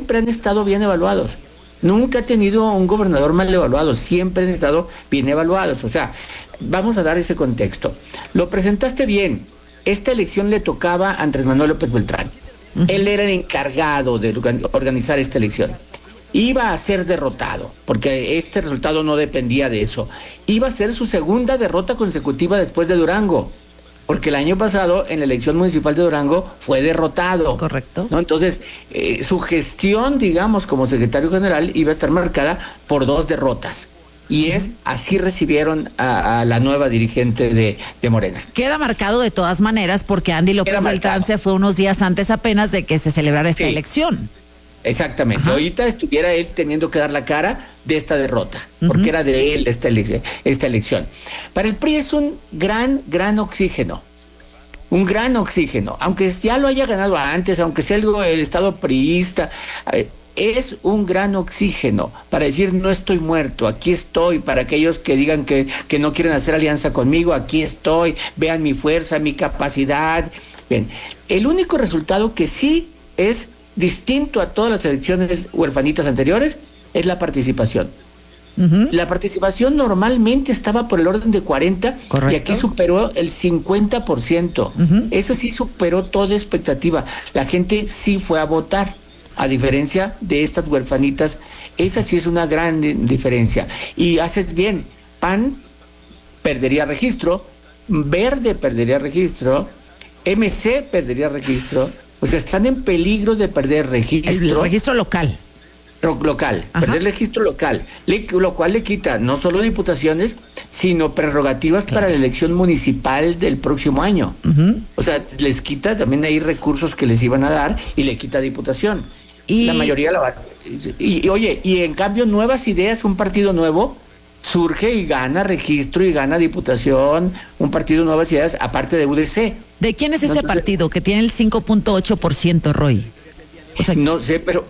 siempre han estado bien evaluados. Nunca ha tenido un gobernador mal evaluado, siempre han estado bien evaluados. O sea, vamos a dar ese contexto. Lo presentaste bien. Esta elección le tocaba a Andrés Manuel López Beltrán. Él era el encargado de organizar esta elección. Iba a ser derrotado, porque este resultado no dependía de eso. Iba a ser su segunda derrota consecutiva después de Durango, porque el año pasado en la elección municipal de Durango fue derrotado. Correcto. ¿No? Entonces, su gestión, digamos, como secretario general iba a estar marcada por 2 derrotas. Y así recibieron a la nueva dirigente de Morena. Queda marcado de todas maneras porque Andy López Beltrán se fue unos días antes apenas de que se celebrara esta elección. Exactamente. Ajá. Ahorita estuviera él teniendo que dar la cara de esta derrota, porque era de él esta elección. Para el PRI es un gran oxígeno. Un gran oxígeno. Aunque ya lo haya ganado antes, aunque sea el estado priista, es un gran oxígeno para decir no estoy muerto, aquí estoy, para aquellos que digan que no quieren hacer alianza conmigo, aquí estoy, vean mi fuerza, mi capacidad. Bien, el único resultado que sí es distinto a todas las elecciones huerfanitas anteriores es la participación. La participación normalmente estaba por el orden de 40. Correcto. Y aquí superó el 50%. Eso sí superó toda expectativa. La gente sí fue a votar, a diferencia de estas huerfanitas. Esa sí es una gran diferencia. Y haces bien, PAN perdería registro, Verde perdería registro, MC perdería registro. O sea, están en peligro de perder registro. El registro local. Perder el registro local, lo cual le quita no solo diputaciones, sino prerrogativas para la elección municipal del próximo año. O sea, les quita también ahí recursos que les iban a dar y le quita diputación. Y la mayoría la va. Y en cambio, Nuevas Ideas, un partido nuevo, surge y gana registro y gana diputación, un partido Nuevas Ideas, aparte de UDC. ¿De quién es este partido que tiene el 5.8%, Roy? O sea, no sé, pero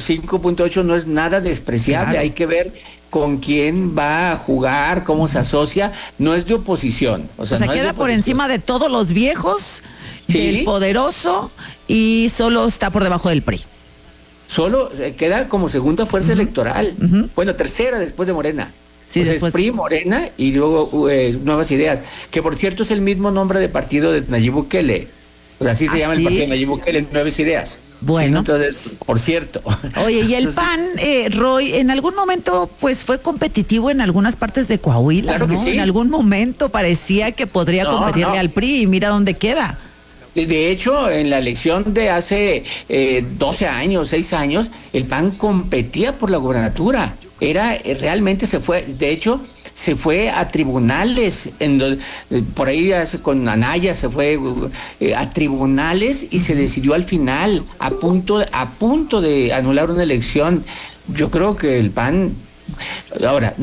5.8 no es nada despreciable. Claro. Hay que ver con quién va a jugar, cómo se asocia. No es de oposición. O sea, queda por encima de todos los viejos, del poderoso, y solo está por debajo del PRI. Solo queda como segunda fuerza electoral. Bueno, tercera después de Morena. Sí, pues después es PRI, Morena y luego Nuevas Ideas, que por cierto es el mismo nombre de partido de Nayib Bukele. O sea, así se llama el partido de Nayib Bukele, Nuevas Ideas. Bueno. Sí, entonces, por cierto. Oye, y el PAN, Roy, en algún momento pues fue competitivo en algunas partes de Coahuila, claro, ¿no? Que sí. En algún momento parecía que podría competirle al PRI y mira dónde queda. De hecho, en la elección de hace 12 años, 6 años, el PAN competía por la gubernatura. Realmente se fue, de hecho, se fue a tribunales, por ahí con Anaya se fue a tribunales y se decidió al final, a punto de anular una elección. Yo creo que el PAN, ahora,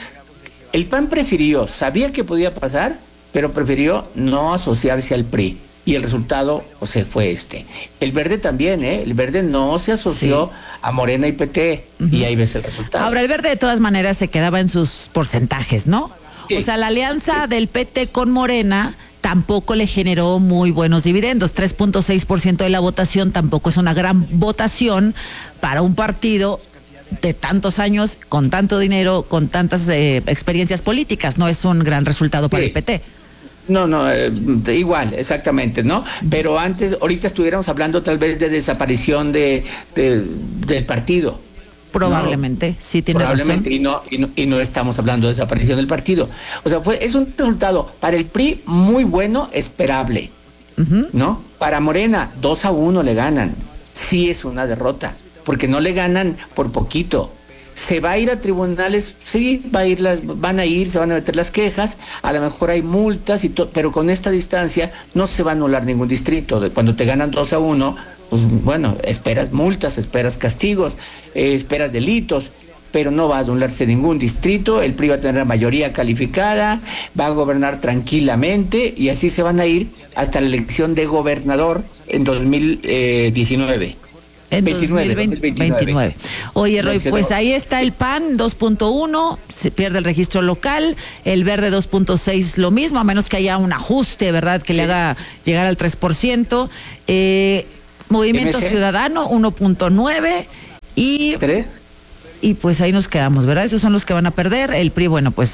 el PAN sabía que podía pasar, pero prefirió no asociarse al PRI. Y el resultado, fue este. El Verde también, El Verde no se asoció a Morena y PT, y ahí ves el resultado. Ahora, el Verde de todas maneras se quedaba en sus porcentajes, ¿no? Sí. O sea, la alianza del PT con Morena tampoco le generó muy buenos dividendos. 3.6% de la votación tampoco es una gran votación para un partido de tantos años, con tanto dinero, con tantas experiencias políticas. No es un gran resultado para el PT. No, igual, exactamente, ¿no? Pero ahorita estuviéramos hablando tal vez de desaparición del partido. Probablemente, sí tiene razón. Y no estamos hablando de desaparición del partido. O sea, es un resultado para el PRI muy bueno, esperable, ¿no? Para Morena, 2-1 le ganan. Sí es una derrota, porque no le ganan por poquito. ¿Se va a ir a tribunales? Sí, van a ir, se van a meter las quejas, a lo mejor hay multas, pero con esta distancia no se va a anular ningún distrito. Cuando te ganan 2-1, pues bueno, esperas multas, esperas castigos, esperas delitos, pero no va a anularse ningún distrito. El PRI va a tener la mayoría calificada, va a gobernar tranquilamente y así se van a ir hasta la elección de gobernador en 2019. En 2029. Oye, Roy, pues ahí está el PAN, 2.1, se pierde el registro local, el Verde 2.6 lo mismo, a menos que haya un ajuste, ¿verdad?, que le haga llegar al 3%. Movimiento MC. Ciudadano, 1.9, Y 3. Y pues ahí nos quedamos, ¿verdad? Esos son los que van a perder. El PRI, bueno, pues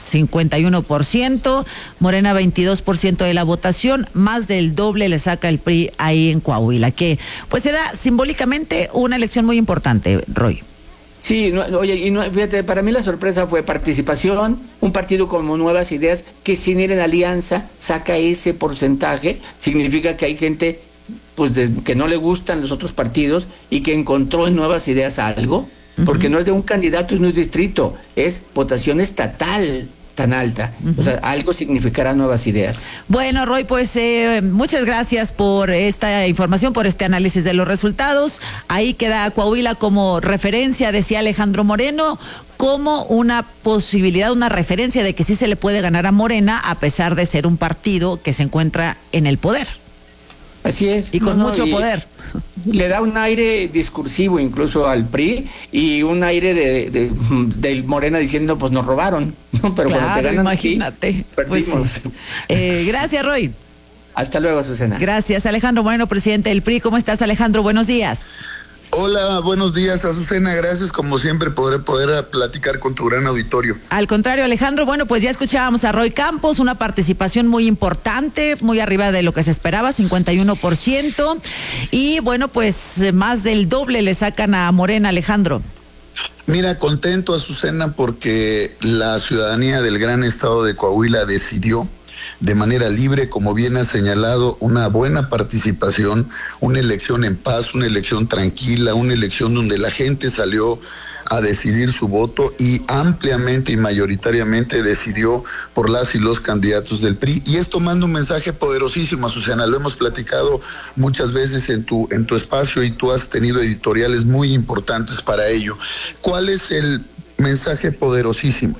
51%, Morena 22% de la votación, más del doble le saca el PRI ahí en Coahuila, que pues será simbólicamente una elección muy importante, Roy. Sí, fíjate, para mí la sorpresa fue participación, un partido como Nuevas Ideas, que sin ir en alianza saca ese porcentaje, significa que hay gente pues que no le gustan los otros partidos y que encontró en Nuevas Ideas algo. Porque no es de un candidato en un distrito, es votación estatal tan alta. O sea, algo significará Nuevas Ideas. Bueno, Roy, pues muchas gracias por esta información, por este análisis de los resultados. Ahí queda Coahuila como referencia, decía Alejandro Moreno, como una posibilidad, una referencia de que sí se le puede ganar a Morena, a pesar de ser un partido que se encuentra en el poder. Así es. Y con mucho poder. Le da un aire discursivo incluso al PRI y un aire del Morena diciendo pues nos robaron, ¿no? Pero claro, cuando te ganan imagínate. aquí, perdimos. Pues, gracias, Roy. Hasta luego, Susana. Gracias, Alejandro Moreno, presidente del PRI. ¿Cómo estás, Alejandro? Buenos días. Hola, buenos días, Azucena. Gracias, como siempre, por poder platicar con tu gran auditorio. Al contrario, Alejandro, bueno, pues ya escuchábamos a Roy Campos, una participación muy importante, muy arriba de lo que se esperaba, 51%. Y bueno, pues más del doble le sacan a Morena, Alejandro. Mira, contento, Azucena, porque la ciudadanía del gran estado de Coahuila decidió de manera libre, como bien ha señalado, una buena participación, una elección en paz, una elección tranquila, una elección donde la gente salió a decidir su voto y ampliamente y mayoritariamente decidió por las y los candidatos del PRI. Y esto manda un mensaje poderosísimo, Susana, lo hemos platicado muchas veces en tu espacio y tú has tenido editoriales muy importantes para ello. ¿Cuál es el mensaje poderosísimo?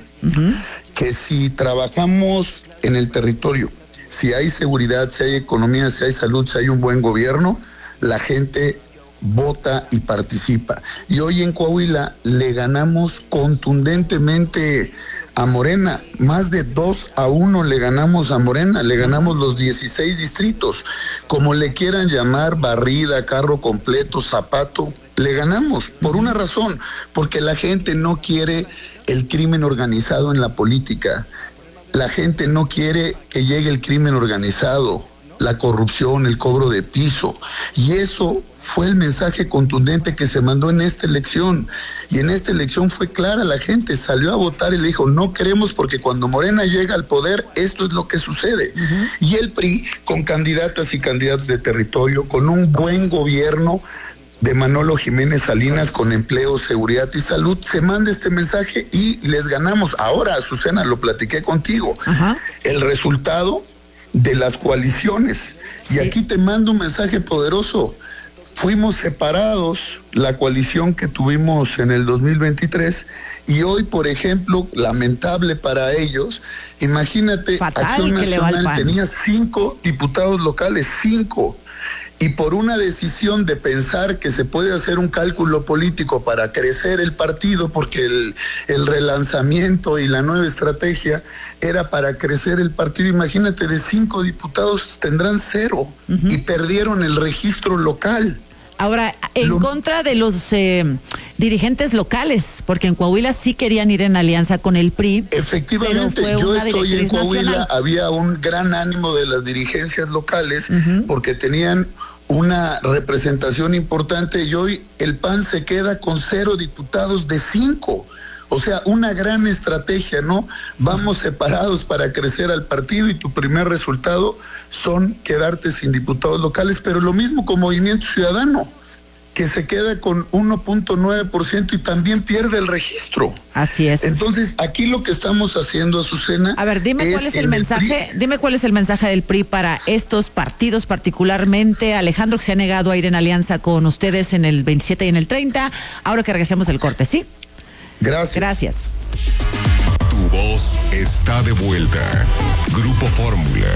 Que si trabajamos en el territorio, si hay seguridad, si hay economía, si hay salud, si hay un buen gobierno, la gente vota y participa. Y hoy en Coahuila le ganamos contundentemente a Morena, más de 2-1 le ganamos a Morena, le ganamos los 16 distritos, como le quieran llamar, barrida, carro completo, zapato, le ganamos por una razón, porque la gente no quiere el crimen organizado en la política, la gente no quiere que llegue el crimen organizado, la corrupción, el cobro de piso, y eso fue el mensaje contundente que se mandó en esta elección. Y en esta elección fue clara, la gente salió a votar y le dijo, no queremos porque cuando Morena llega al poder, esto es lo que sucede. Y el PRI, con candidatas y candidatos de territorio, con un buen gobierno de Manolo Jiménez Salinas, con empleo, seguridad y salud, se manda este mensaje y les ganamos. Ahora, Susana, lo platiqué contigo. El resultado de las coaliciones. Y aquí te mando un mensaje poderoso. Fuimos separados, la coalición que tuvimos en el 2023, y hoy, por ejemplo, lamentable para ellos, imagínate, Acción Nacional tenía 5 diputados locales, 5, y por una decisión de pensar que se puede hacer un cálculo político para crecer el partido, porque el relanzamiento y la nueva estrategia era para crecer el partido, imagínate, de 5 diputados tendrán 0, y perdieron el registro local. Ahora, en contra de los dirigentes locales, porque en Coahuila sí querían ir en alianza con el PRI. Efectivamente, yo estoy en Coahuila, nacional. Había un gran ánimo de las dirigencias locales porque tenían una representación importante y hoy el PAN se queda con 0 diputados de 5. O sea, una gran estrategia, ¿no? Vamos separados para crecer al partido y tu primer resultado son quedarte sin diputados locales, pero lo mismo con Movimiento Ciudadano, que se queda con 1.9% y también pierde el registro. Así es. Entonces, aquí lo que estamos haciendo, Azucena... A ver, dime cuál es el mensaje, dime cuál es el mensaje del PRI para estos partidos, particularmente Alejandro, que se ha negado a ir en alianza con ustedes en el 27 y en el 30, ahora que regresemos del corte, ¿sí? Gracias. Gracias. Tu voz está de vuelta. Grupo Fórmula.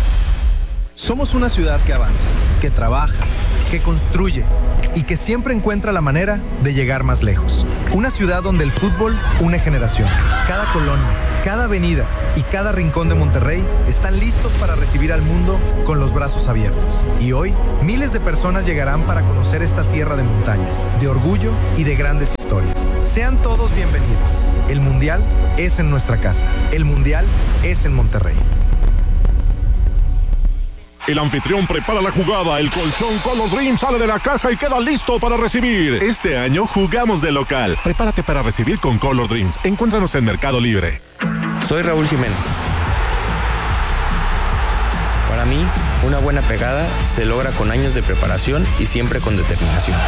Somos una ciudad que avanza, que trabaja, que construye y que siempre encuentra la manera de llegar más lejos. Una ciudad donde el fútbol une generaciones. Cada colonia, Cada avenida y cada rincón de Monterrey están listos para recibir al mundo con los brazos abiertos. Y hoy, miles de personas llegarán para conocer esta tierra de montañas, de orgullo y de grandes historias. Sean todos bienvenidos. El Mundial es en nuestra casa. El Mundial es en Monterrey. El anfitrión prepara la jugada, el colchón Color Dream sale de la caja y queda listo para recibir. Este año jugamos de local. Prepárate para recibir con Color Dreams. Encuéntranos en Mercado Libre. Soy Raúl Jiménez. Para mí, una buena pegada se logra con años de preparación y siempre con determinación.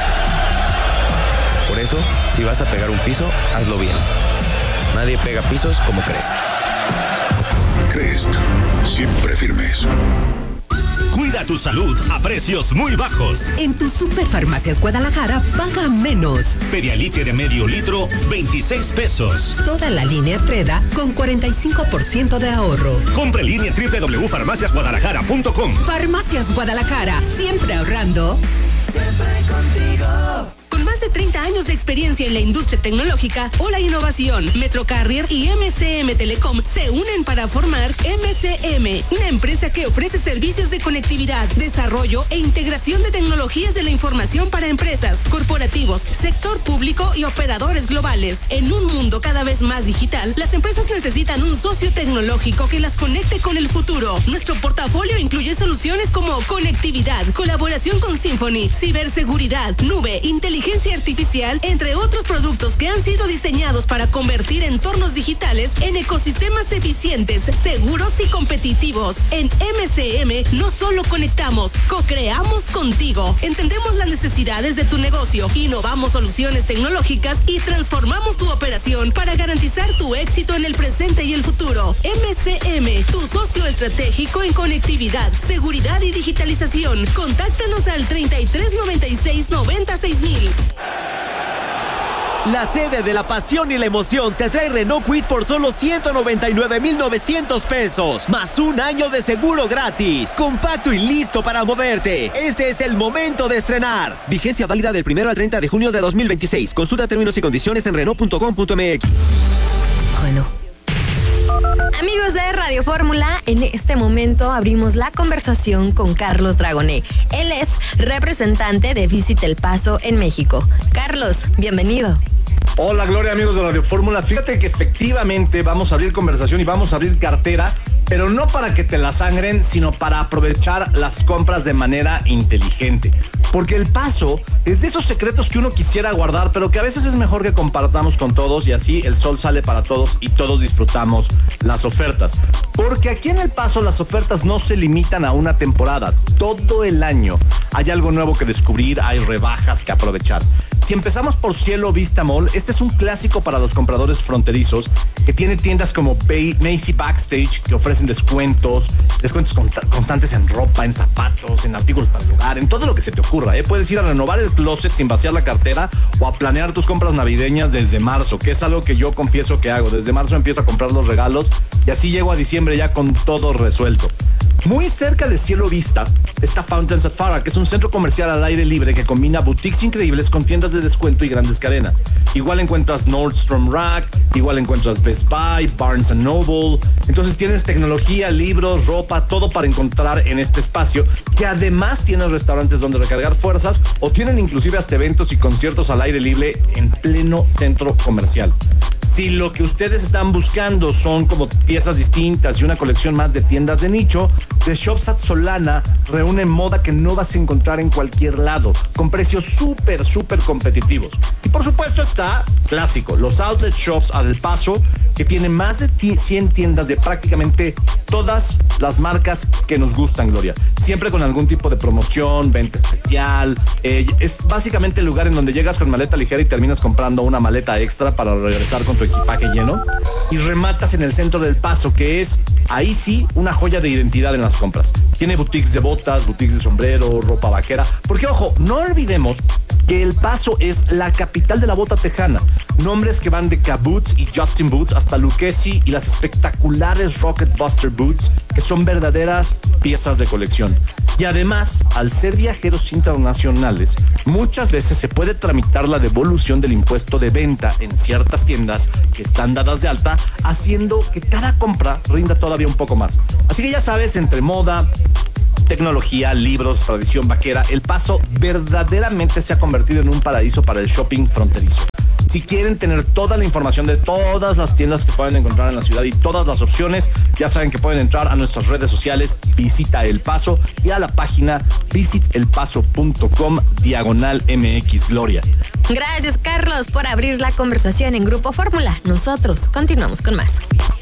Por eso, si vas a pegar un piso, hazlo bien. Nadie pega pisos como Crest. Crest, siempre firmes. Cuida tu salud a precios muy bajos. En tu Superfarmacias Guadalajara paga menos. Pedialite de medio litro, 26 pesos. Toda la línea Treda con 45% de ahorro. Compre en línea www.farmaciasguadalajara.com. Farmacias Guadalajara, siempre ahorrando. Siempre contigo. Con más de 30 años de experiencia en la industria tecnológica o la innovación, Metrocarrier y MCM Telecom se unen para formar MCM, una empresa que ofrece servicios de conectividad, desarrollo e integración de tecnologías de la información para empresas, corporativos, sector público y operadores globales. En un mundo cada vez más digital, las empresas necesitan un socio tecnológico que las conecte con el futuro. Nuestro portafolio incluye soluciones como conectividad, colaboración con Symphony, ciberseguridad, nube, inteligencia artificial, entre otros productos que han sido diseñados para convertir entornos digitales en ecosistemas eficientes, seguros y competitivos. En MCM no solo conectamos, co-creamos contigo. Entendemos las necesidades de tu negocio, innovamos soluciones tecnológicas y transformamos tu operación para garantizar tu éxito en el presente y el futuro. MCM, tu socio estratégico en conectividad, seguridad y digitalización. Contáctanos al 3396-96000. La sede de la pasión y la emoción te trae Renault Kwid por solo 199,900 pesos, más un año de seguro gratis. Compacto y listo para moverte. Este es el momento de estrenar. Vigencia válida del 1 al 30 de junio de 2026. Consulta términos y condiciones en Renault.com.mx. Bueno. Amigos de Radio Fórmula, en este momento abrimos la conversación con Carlos Dragoné. Él es representante de Visit El Paso en México. Carlos, bienvenido. Hola Gloria, amigos de Radio Fórmula. Fíjate que efectivamente vamos a abrir conversación y vamos a abrir cartera, pero no para que te la sangren, sino para aprovechar las compras de manera inteligente. Porque El Paso es de esos secretos que uno quisiera guardar, pero que a veces es mejor que compartamos con todos y así el sol sale para todos y todos disfrutamos las ofertas. Porque aquí en El Paso las ofertas no se limitan a una temporada. Todo el año hay algo nuevo que descubrir, hay rebajas que aprovechar. Si empezamos por Cielo Vista Mall, este es un clásico para los compradores fronterizos que tiene tiendas como Macy Backstage que ofrecen descuentos constantes en ropa, en zapatos, en artículos para el hogar, en todo lo que se te ocurra. Puedes ir a renovar el closet sin vaciar la cartera o a planear tus compras navideñas desde marzo, que es algo que yo confieso que hago. Desde marzo empiezo a comprar los regalos y así llego a diciembre ya con todo resuelto. Muy cerca de Cielo Vista está Fountains at Farah, que es un centro comercial al aire libre que combina boutiques increíbles con tiendas de descuento y grandes cadenas. Igual encuentras Nordstrom Rack, igual encuentras Best Buy, Barnes & Noble. Entonces tienes tecnología, libros, ropa, todo para encontrar en este espacio, que además tiene restaurantes donde recargar fuerzas o tienen inclusive hasta eventos y conciertos al aire libre en pleno centro comercial. Si lo que ustedes están buscando son como piezas distintas y una colección más de tiendas de nicho, The Shops at Solana reúne moda que no vas a encontrar en cualquier lado, con precios súper competitivos. Y por supuesto está clásico, los Outlet Shops al Paso, que tienen más de 100 tiendas de prácticamente todas las marcas que nos gustan, Gloria. Siempre con algún tipo de promoción, venta especial. Es básicamente el lugar en donde llegas con maleta ligera y terminas comprando una maleta extra para regresar con tu equipaje lleno. Y rematas en el centro del Paso, que es, ahí sí, una joya de identidad en las compras. Tiene boutiques de botas, boutiques de sombrero, ropa vaquera. Porque, ojo, no olvidemos que El Paso es la capital de la bota tejana. Nombres que van de K-Boots y Justin Boots hasta Lucchesi y las espectaculares Rocket Buster Boots, que son verdaderas piezas de colección. Y además, al ser viajeros internacionales, muchas veces se puede tramitar la devolución del impuesto de venta en ciertas tiendas que están dadas de alta, haciendo que cada compra rinda todavía un poco más. Así que ya sabes, entre moda, tecnología, libros, tradición vaquera, El Paso verdaderamente se ha convertido en un paraíso para el shopping fronterizo. Si quieren tener toda la información de todas las tiendas que pueden encontrar en la ciudad y todas las opciones, ya saben que pueden entrar a nuestras redes sociales, Visita El Paso, y a la página visitelpaso.com/MX Gloria. Gracias, Carlos, por abrir la conversación en Grupo Fórmula. Nosotros continuamos con más.